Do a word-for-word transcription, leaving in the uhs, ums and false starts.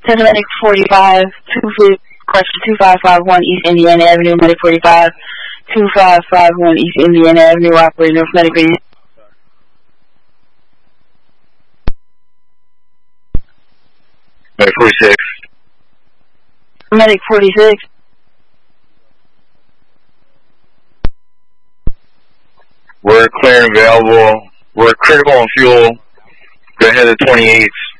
Medic forty-five, two, question two five five one East Indiana Avenue, Medic forty-five, two five five one East Indiana Avenue, operator of Medic Radio. Medic forty-six. Medic forty-six. We're clear and available. We're critical on fuel. Go ahead to twenty-eights.